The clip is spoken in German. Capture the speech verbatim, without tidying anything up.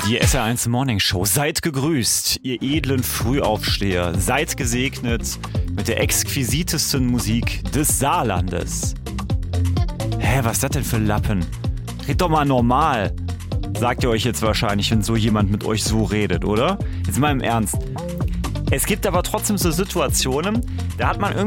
Die S R eins Morning Show. Seid gegrüßt, ihr edlen Frühaufsteher. Seid gesegnet mit der exquisitesten Musik des Saarlandes. Hä, was ist das denn für Lappen? Red doch mal normal. Sagt ihr euch jetzt wahrscheinlich, wenn so jemand mit euch so redet, oder? Jetzt mal im Ernst. Es gibt aber trotzdem so Situationen, da hat man irgendwie